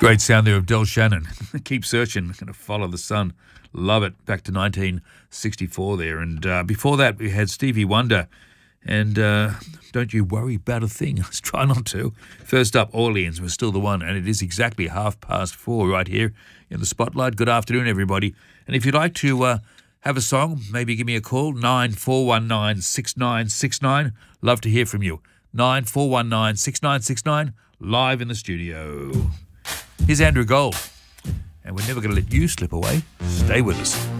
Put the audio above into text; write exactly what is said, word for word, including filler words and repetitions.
Great sound there of Del Shannon. Keep searching, going to follow the sun. Love it. Back to nineteen sixty-four there. And uh, before that, we had Stevie Wonder. And uh, Don't You Worry About a Thing. Let's try not to. First up, Orleans was still the one. And it is exactly half past four right here in the spotlight. Good afternoon, everybody. And if you'd like to uh, have a song, maybe give me a call, nine four one nine, six nine six nine. Love to hear from you. nine four one nine, six nine six nine, live in the studio. Here's Andrew Gold, and we're never going to let you slip away. Stay with us.